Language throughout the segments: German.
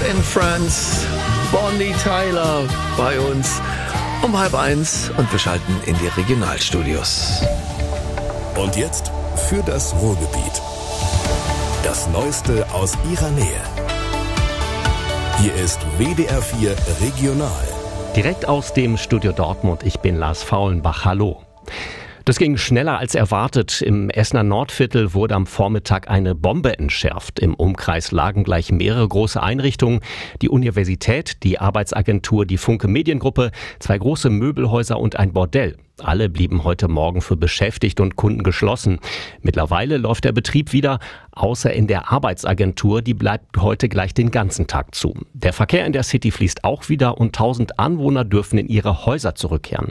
and Friends, Bonnie Tyler bei uns um 12:30 und wir schalten in die Regionalstudios. Und jetzt für das Ruhrgebiet. Das Neueste aus ihrer Nähe. Hier ist WDR 4 Regional. Direkt aus dem Studio Dortmund, ich bin Lars Faulenbach, hallo. Das ging schneller als erwartet. Im Essener Nordviertel wurde am Vormittag eine Bombe entschärft. Im Umkreis lagen gleich mehrere große Einrichtungen. Die Universität, die Arbeitsagentur, die Funke Mediengruppe, 2 große Möbelhäuser und ein Bordell. Alle blieben heute Morgen für Beschäftigte und Kunden geschlossen. Mittlerweile läuft der Betrieb wieder, außer in der Arbeitsagentur, die bleibt heute gleich den ganzen Tag zu. Der Verkehr in der City fließt auch wieder und 1000 Anwohner dürfen in ihre Häuser zurückkehren.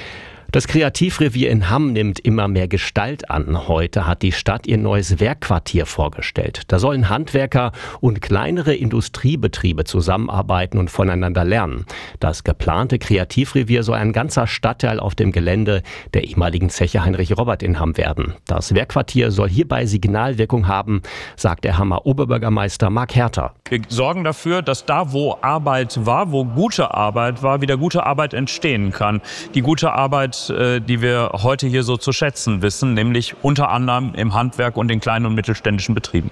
Das Kreativrevier in Hamm nimmt immer mehr Gestalt an. Heute hat die Stadt ihr neues Werkquartier vorgestellt. Da sollen Handwerker und kleinere Industriebetriebe zusammenarbeiten und voneinander lernen. Das geplante Kreativrevier soll ein ganzer Stadtteil auf dem Gelände der ehemaligen Zeche Heinrich Robert in Hamm werden. Das Werkquartier soll hierbei Signalwirkung haben, sagt der Hammer Oberbürgermeister Marc Herter. Wir sorgen dafür, dass da, wo Arbeit war, wo gute Arbeit war, wieder gute Arbeit entstehen kann. Die gute Arbeit, die wir heute hier so zu schätzen wissen, nämlich unter anderem im Handwerk und in kleinen und mittelständischen Betrieben.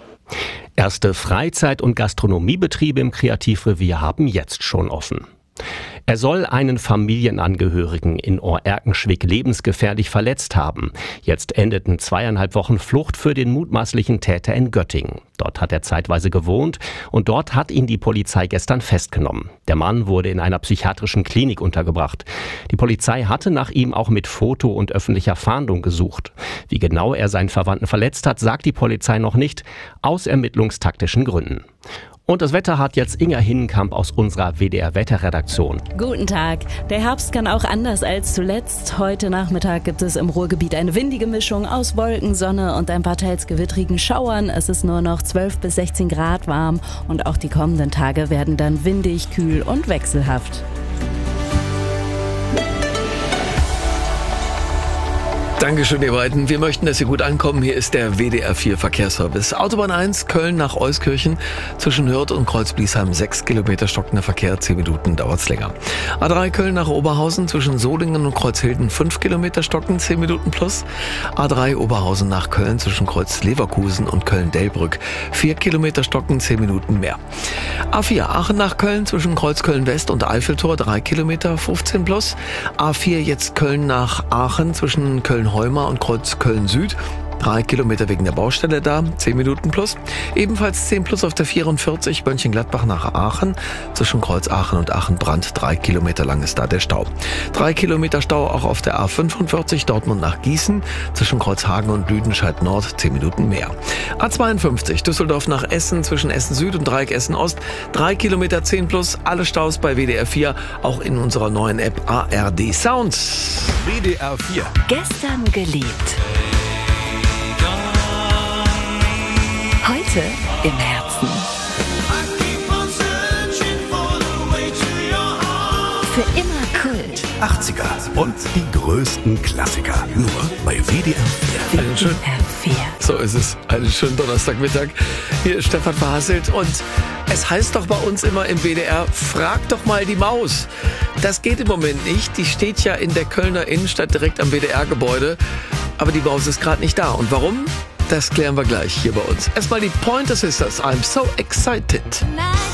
Erste Freizeit- und Gastronomiebetriebe im Kreativrevier haben jetzt schon offen. Er soll einen Familienangehörigen in Ohr-Erkenschwick lebensgefährlich verletzt haben. Jetzt endeten 2,5 Wochen Flucht für den mutmaßlichen Täter in Göttingen. Dort hat er zeitweise gewohnt und dort hat ihn die Polizei gestern festgenommen. Der Mann wurde in einer psychiatrischen Klinik untergebracht. Die Polizei hatte nach ihm auch mit Foto und öffentlicher Fahndung gesucht. Wie genau er seinen Verwandten verletzt hat, sagt die Polizei noch nicht, aus ermittlungstaktischen Gründen. Und das Wetter hat jetzt Inga Hinnenkamp aus unserer WDR-Wetterredaktion. Guten Tag. Der Herbst kann auch anders als zuletzt. Heute Nachmittag gibt es im Ruhrgebiet eine windige Mischung aus Wolken, Sonne und ein paar teils gewittrigen Schauern. Es ist nur noch 12 bis 16 Grad warm und auch die kommenden Tage werden dann windig, kühl und wechselhaft. Dankeschön, ihr beiden. Wir möchten, dass Sie gut ankommen. Hier ist der WDR 4 Verkehrsservice. Autobahn 1, Köln nach Euskirchen. Zwischen Hürth und Kreuz-Bliesheim 6 Kilometer stockender Verkehr, 10 Minuten dauert's länger. A3 Köln nach Oberhausen zwischen Solingen und Kreuzhilden 5 Kilometer stocken, 10 Minuten plus. A3 Oberhausen nach Köln zwischen Kreuz-Leverkusen und Köln-Delbrück 4 Kilometer stocken, 10 Minuten mehr. A4 Aachen nach Köln zwischen Kreuz Köln-West und Eiffeltor 3 Kilometer, 15 plus. A4 jetzt Köln nach Aachen zwischen Köln-Heumer und Kreuz Köln-Süd. 3 Kilometer wegen der Baustelle da, 10 Minuten plus. Ebenfalls 10 plus auf der 44 Mönchengladbach nach Aachen. Zwischen Kreuz Aachen und Aachen-Brand 3 Kilometer lang ist da der Stau. 3 Kilometer Stau auch auf der A45 Dortmund nach Gießen. Zwischen Kreuzhagen und Lüdenscheid Nord 10 Minuten mehr. A52 Düsseldorf nach Essen zwischen Essen Süd und Dreieck Essen Ost. 3 Kilometer 10 plus. Alle Staus bei WDR 4, auch in unserer neuen App ARD Sounds. WDR 4. Gestern geliebt. Heute im Herzen. Für immer Kult. 80er und die größten Klassiker. Nur bei WDR 4. WDR 4. So ist es. Einen schönen Donnerstagmittag. Hier ist Stefan Verhasselt und es heißt doch bei uns immer im WDR, frag doch mal die Maus. Das geht im Moment nicht. Die steht ja in der Kölner Innenstadt direkt am WDR-Gebäude. Aber die Maus ist gerade nicht da. Und warum? Das klären wir gleich hier bei uns. Erstmal die Pointer Sisters. I'm so excited.